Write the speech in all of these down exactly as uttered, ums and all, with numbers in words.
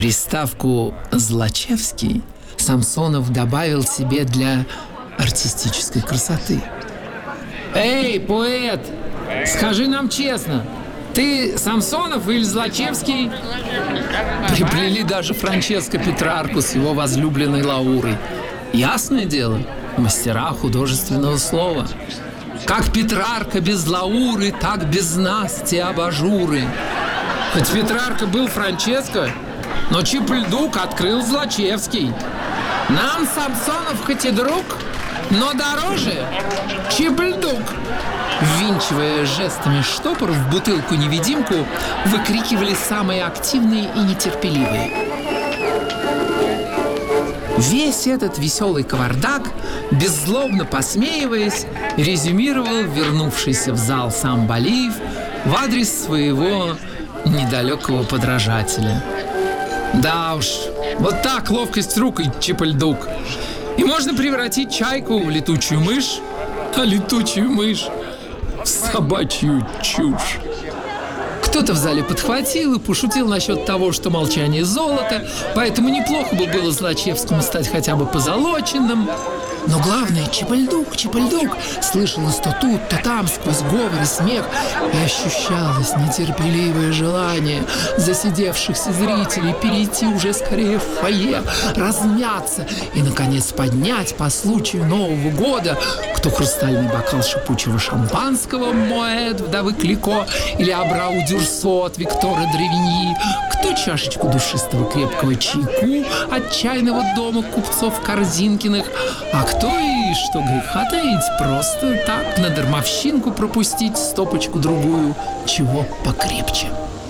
Приставку «Злачевский» Самсонов добавил себе для артистической красоты. Эй, поэт, скажи нам честно, ты Самсонов или Злачевский? Приплели даже Франческо Петрарку с его возлюбленной Лаурой. Ясное дело, мастера художественного слова. Как Петрарка без Лауры, так без нас те абажуры. Хоть Петрарка был Франческо, но Чип-Ль-Дук открыл Злачевский. Нам Самсонов хоть и друг, но дороже Чип-Ль-Дук. Ввинчивая жестами штопор в бутылку-невидимку, выкрикивали самые активные и нетерпеливые. Весь этот веселый кавардак, беззлобно посмеиваясь, резюмировал вернувшийся в зал сам Балиев в адрес своего недалекого подражателя. Да уж, вот так ловкость рук и Чип-Ль-Дук. И можно превратить чайку в летучую мышь, а летучую мышь в собачью чушь. Кто-то в зале подхватил и пошутил насчет того, что молчание золото, поэтому неплохо бы было Злачевскому стать хотя бы позолоченным. Но главное, Чип-Ль-Дук, Чип-Ль-Дук слышалось то тут, то там, сквозь говор и смех, и ощущалось нетерпеливое желание засидевшихся зрителей перейти уже скорее в фойе, размяться и, наконец, поднять по случаю Нового года кто хрустальный бокал шипучего шампанского Моэт вдовы Клико или Абрау Дюрсо от Виктора Древиньи, кто чашечку душистого крепкого чайку от чайного дома купцов Корзинкиных, а кто и, что греха таить, просто так на дармовщинку пропустить стопочку-другую, чего покрепче.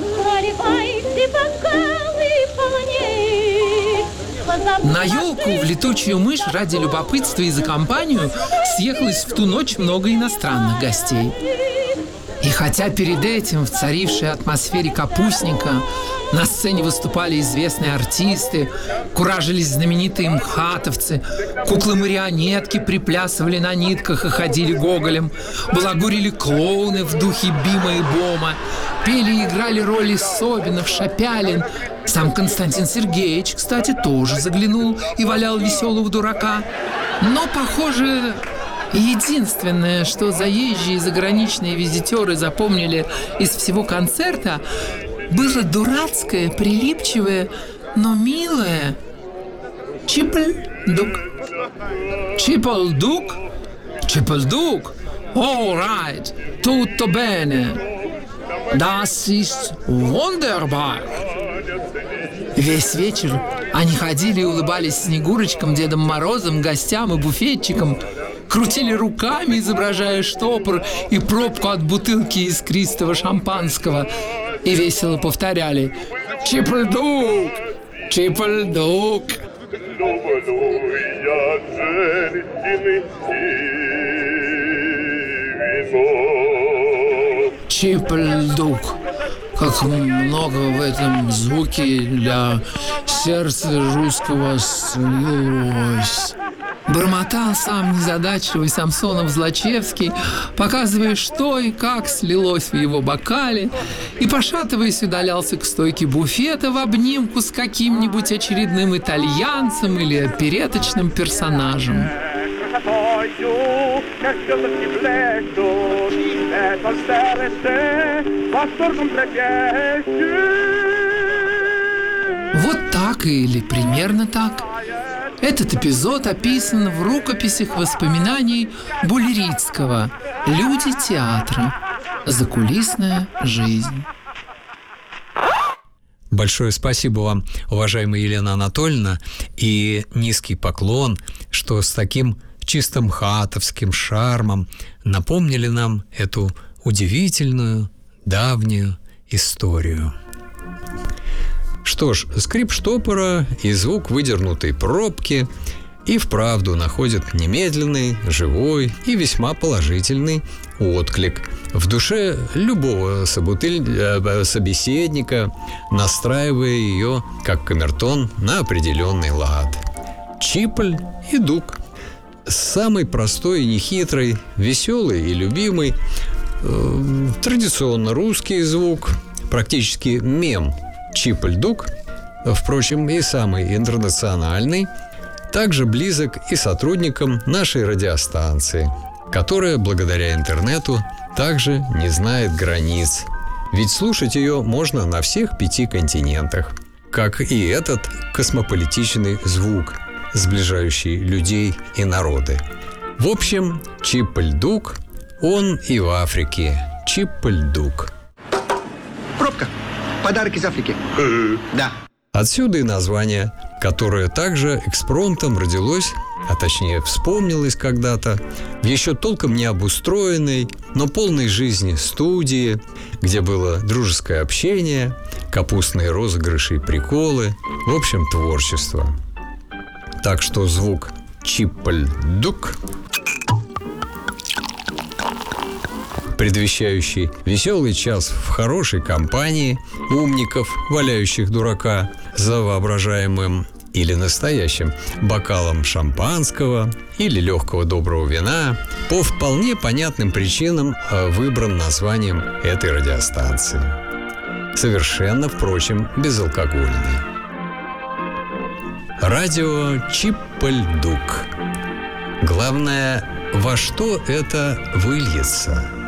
На елку в летучую мышь ради любопытства и за компанию съехалось в ту ночь много иностранных гостей. И хотя перед этим в царившей атмосфере капустника на сцене выступали известные артисты, куражились знаменитые мхатовцы, куклы-марионетки приплясывали на нитках и ходили гоголем, балагурили клоуны в духе Бима и Бома, пели и играли роли Собинов, Шапялин. Сам Константин Сергеевич, кстати, тоже заглянул и валял веселого дурака. Но, похоже, единственное, что заезжие и заграничные визитеры запомнили из всего концерта, было дурацкое, прилипчивое, но милое Чип-Ль-Дук. Чип-Ль-Дук? Чип-Ль-Дук? All right, tutto bene. Das ist wunderbar. Весь вечер они ходили и улыбались Снегурочкам, Дедом Морозом, гостям и буфетчикам, крутили руками, изображая штопор и пробку от бутылки искристого шампанского, и весело повторяли: «Чип-Ль-Дук! Чип-Ль-Дук!» Чип-Ль-Дук! Как много в этом звуке для сердца русского слилось. Бормотал сам незадачливый Самсонов-Злачевский, показывая, что и как слилось в его бокале, и, пошатываясь, удалялся к стойке буфета в обнимку с каким-нибудь очередным итальянцем или опереточным персонажем. Вот так или примерно так. Этот эпизод описан в рукописях воспоминаний Булерицкого «Люди театра. Закулисная жизнь». Большое спасибо вам, уважаемая Елена Анатольевна, и низкий поклон, что с таким чисто мхатовским шармом напомнили нам эту удивительную давнюю историю. Что ж, скрип штопора и звук выдернутой пробки и вправду находят немедленный, живой и весьма положительный отклик в душе любого собутыль... собеседника, настраивая ее, как камертон, на определенный лад. Чип-Ль и Дук. Самый простой и нехитрый, веселый и любимый, э, традиционно русский звук, практически мем Чип-Ль-Дук впрочем, и самый интернациональный, также близок и сотрудникам нашей радиостанции, которая благодаря интернету также не знает границ. Ведь слушать ее можно на всех пяти континентах, как и этот космополитичный звук, сближающий людей и народы. В общем, Чип-Ль-Дук, он и в Африке. Чип-Ль-Дук. Пробка. Подарок из Африки. Да. Отсюда и название, которое также экспромтом родилось, а точнее вспомнилось когда-то, в еще толком не обустроенной, но полной жизни студии, где было дружеское общение, капустные розыгрыши и приколы, в общем, творчество. Так что звук Чип-Ль-Дук, предвещающий веселый час в хорошей компании умников, валяющих дурака за воображаемым или настоящим бокалом шампанского или легкого доброго вина, по вполне понятным причинам выбран названием этой радиостанции. Совершенно, впрочем, безалкогольный. Радио Чип-Ль-Дук. Главное, во что это выльется.